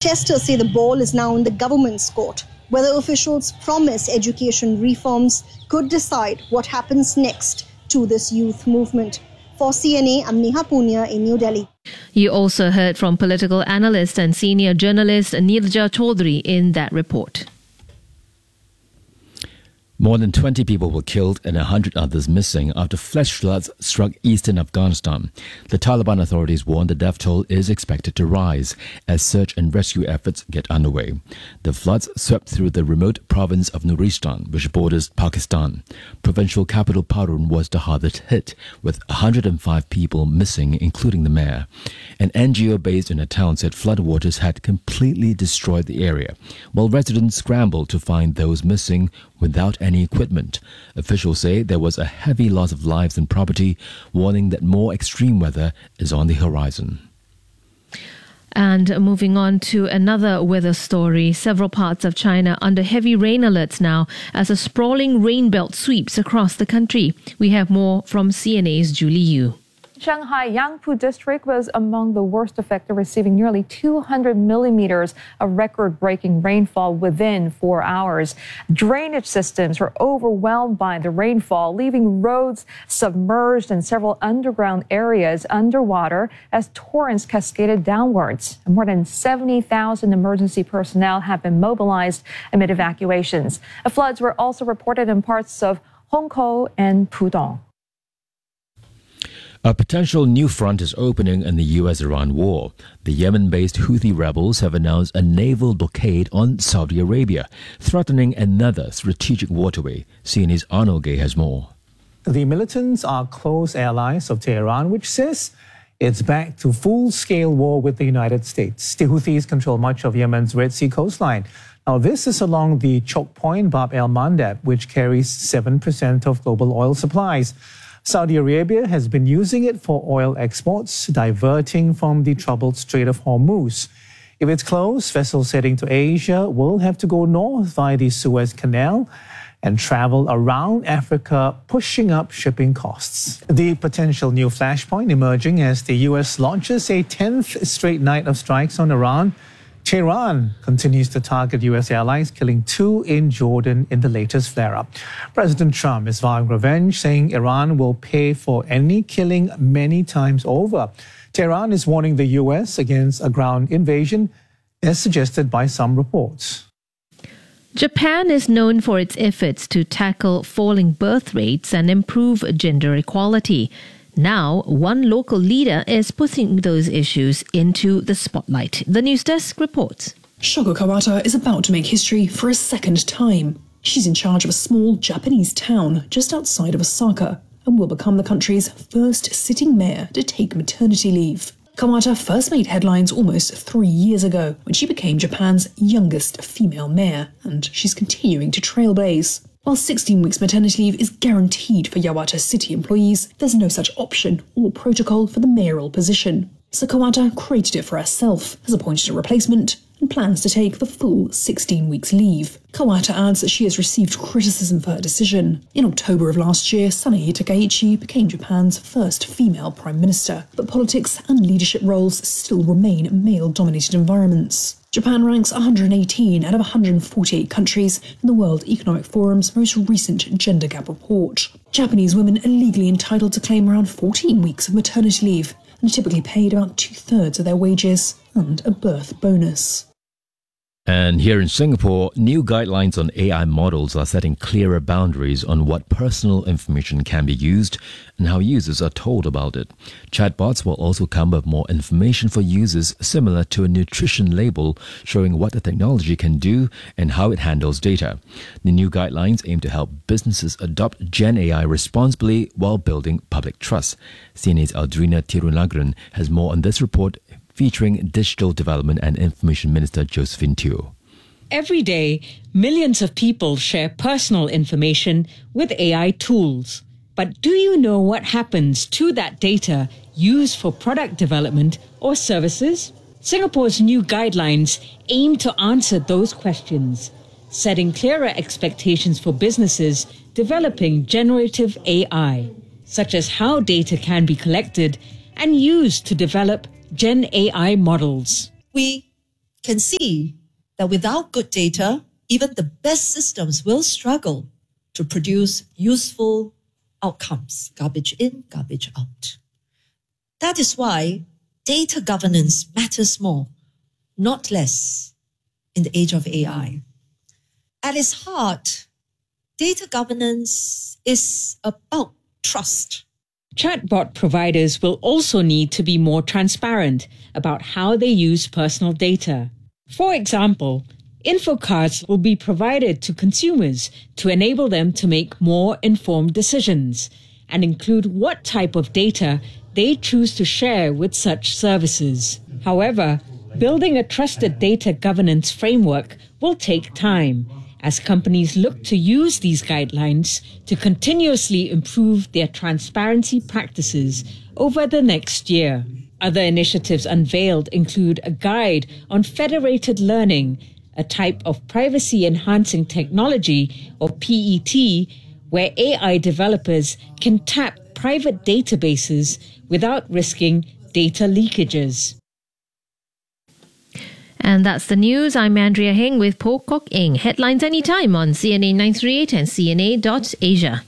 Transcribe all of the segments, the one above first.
Protesters say the ball is now in the government's court. Whether officials promise education reforms could decide what happens next to this youth movement. For CNA, I'm Neha Punya in New Delhi. You also heard from political analyst and senior journalist Nirja Chaudhary in that report. More than 20 people were killed and 100 others missing after flash floods struck eastern Afghanistan. The Taliban authorities warn the death toll is expected to rise as search and rescue efforts get underway. The floods swept through the remote province of Nuristan, which borders Pakistan. Provincial capital Parun was the hardest hit, with 105 people missing, including the mayor. An NGO based in the town said floodwaters had completely destroyed the area, while residents scrambled to find those missing without any equipment. Officials say there was a heavy loss of lives and property, warning that more extreme weather is on the horizon. And moving on to another weather story, several parts of China under heavy rain alerts now as a sprawling rain belt sweeps across the country. We have more from CNA's Julie Yu. Shanghai Yangpu district was among the worst affected, receiving nearly 200 millimeters of record-breaking rainfall within 4 hours. Drainage systems were overwhelmed by the rainfall, leaving roads submerged and several underground areas underwater as torrents cascaded downwards. More than 70,000 emergency personnel have been mobilized amid evacuations. The floods were also reported in parts of Hongkou and Pudong. A potential new front is opening in the US-Iran war. The Yemen-based Houthi rebels have announced a naval blockade on Saudi Arabia, threatening another strategic waterway. CNA's Arnold Gay has more. The militants are close allies of Tehran, which says it's back to full-scale war with the United States. The Houthis control much of Yemen's Red Sea coastline. Now, this is along the choke point Bab el-Mandeb, which carries 7% of global oil supplies. Saudi Arabia has been using it for oil exports, diverting from the troubled Strait of Hormuz. If it's closed, vessels heading to Asia will have to go north via the Suez Canal and travel around Africa, pushing up shipping costs. The potential new flashpoint emerging as the US launches a 10th straight night of strikes on Iran. Tehran continues to target US allies, killing 2 in Jordan in the latest flare-up. President Trump is vowing revenge, saying Iran will pay for any killing many times over. Tehran is warning the US against a ground invasion, as suggested by some reports. Japan is known for its efforts to tackle falling birth rates and improve gender equality. Now, one local leader is putting those issues into the spotlight. The News Desk reports. Shoko Kawata is about to make history for a second time. She's in charge of a small Japanese town just outside of Osaka and will become the country's first sitting mayor to take maternity leave. Kawata first made headlines almost 3 years ago when she became Japan's youngest female mayor, and she's continuing to trailblaze. While 16 weeks maternity leave is guaranteed for Yawata city employees, there's no such option or protocol for the mayoral position. So Kawata created it for herself, has appointed a replacement, and plans to take the full 16 weeks leave. Kawata adds that she has received criticism for her decision. In October of last year, Sanae Takaichi became Japan's first female prime minister, but politics and leadership roles still remain male-dominated environments. Japan ranks 118 out of 148 countries in the World Economic Forum's most recent gender gap report. Japanese women are legally entitled to claim around 14 weeks of maternity leave and are typically paid about 2/3 of their wages and a birth bonus. And here in Singapore, new guidelines on AI models are setting clearer boundaries on what personal information can be used and how users are told about it. Chatbots will also come with more information for users, similar to a nutrition label showing what the technology can do and how it handles data. The new guidelines aim to help businesses adopt Gen AI responsibly while building public trust. CNA's Aldrina Tirunagran has more on this report, featuring Digital Development and Information Minister Josephine Teo. Every day, millions of people share personal information with AI tools. But do you know what happens to that data used for product development or services? Singapore's new guidelines aim to answer those questions, setting clearer expectations for businesses developing generative AI, such as how data can be collected and used to develop Gen AI models. We can see that without good data, even the best systems will struggle to produce useful outcomes, garbage in, garbage out. That is why data governance matters more, not less, in the age of AI. At its heart, data governance is about trust. Chatbot providers will also need to be more transparent about how they use personal data. For example, info cards will be provided to consumers to enable them to make more informed decisions and include what type of data they choose to share with such services. However, building a trusted data governance framework will take time as companies look to use these guidelines to continuously improve their transparency practices over the next year. Other initiatives unveiled include a guide on federated learning, a type of privacy-enhancing technology, or PET, where AI developers can tap private databases without risking data leakages. And that's the news. I'm Andrea Heng with Po Kok Eng. Headlines anytime on CNA 938 and CNA.Asia.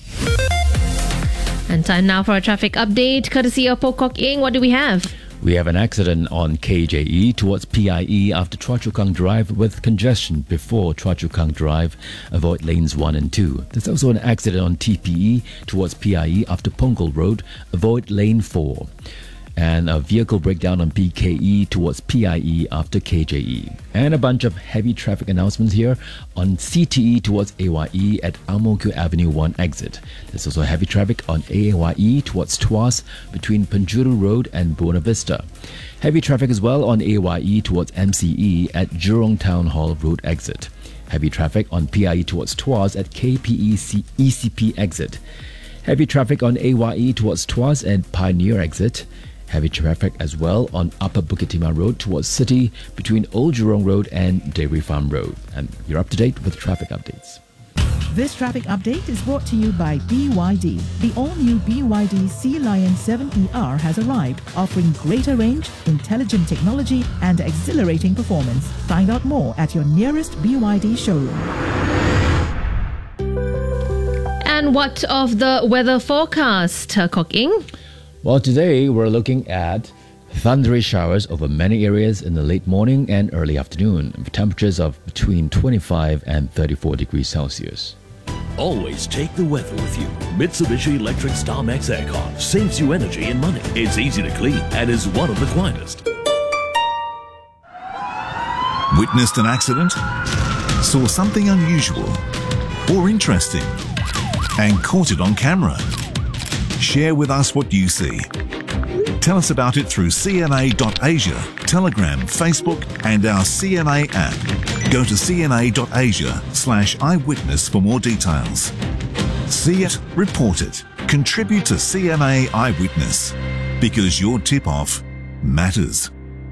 And time now for a traffic update, courtesy of Po Kok Eng. What do we have? We have an accident on KJE towards PIE after Choa Chu Kang Drive with congestion before Choa Chu Kang Drive. Avoid lanes 1 and 2. There's also an accident on TPE towards PIE after Punggol Road. Avoid lane 4. And a vehicle breakdown on PKE towards PIE after KJE. And a bunch of heavy traffic announcements here on CTE towards AYE at Ang Mo Kio Avenue 1 exit. There's also heavy traffic on AYE towards Tuas between Penjuru Road and Buona Vista. Heavy traffic as well on AYE towards MCE at Jurong Town Hall Road exit. Heavy traffic on PIE towards Tuas at KPE ECP exit. Heavy traffic on AYE towards Tuas and Pioneer exit. Heavy traffic as well on Upper Bukit Timah Road towards City between Old Jurong Road and Dairy Farm Road. And you're up to date with traffic updates. This traffic update is brought to you by BYD. The all-new BYD Sea Lion 7ER has arrived, offering greater range, intelligent technology and exhilarating performance. Find out more at your nearest BYD showroom. And what of the weather forecast, Kok Eng? Well, today we're looking at thundery showers over many areas in the late morning and early afternoon, with temperatures of between 25 and 34 degrees Celsius. Always take the weather with you. Mitsubishi Electric StarMax Aircon saves you energy and money. It's easy to clean and is one of the quietest. Witnessed an accident? Saw something unusual or interesting and caught it on camera? Share with us what you see. Tell us about it through CNA.Asia, Telegram, Facebook and our CNA app. Go to cna.asia/eyewitness for more details. See it, report it. Contribute to CNA Eyewitness because your tip-off matters.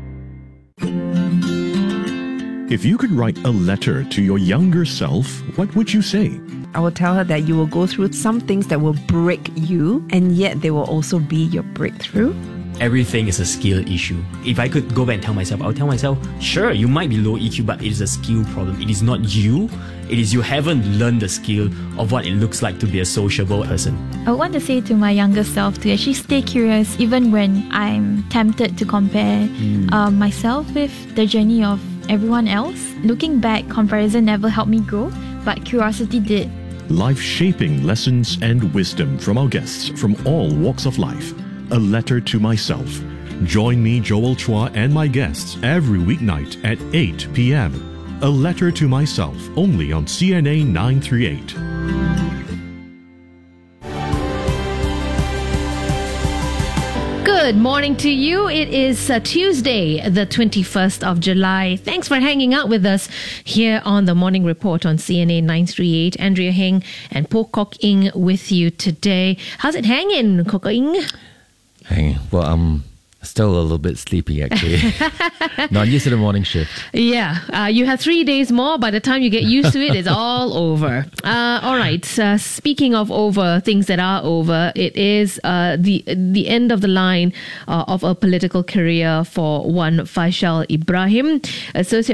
If you could write a letter to your younger self, what would you say? I will tell her that you will go through some things that will break you, and yet they will also be your breakthrough. Everything is a skill issue. If I could go back and tell myself, I'll tell myself, sure, you might be low EQ, but it is a skill problem. It is not you. It is you haven't learned the skill of what it looks like to be a sociable person. I want to say to my younger self to actually stay curious even when I'm tempted to compare myself with the journey of everyone else. Looking back, comparison never helped me grow, but curiosity did. Life-shaping lessons and wisdom from our guests from all walks of life. A letter to myself. Join me, Joel Chua, and my guests every weeknight at 8 p.m. A letter to myself, only on CNA 938. Good morning to you. It is Tuesday, the 21st of July. Thanks for hanging out with us here on the Morning Report on CNA 938. Andrea Heng and Po Kok Eng with you today. How's it hanging, Kok Eng? Hey, well, Still a little bit sleepy, actually. Not used to the morning shift. Yeah, you have 3 days more. By the time you get used to it, it's all over. All right. Speaking of over, things that are over, it is the end of the line of a political career for one Faisal Ibrahim. Associate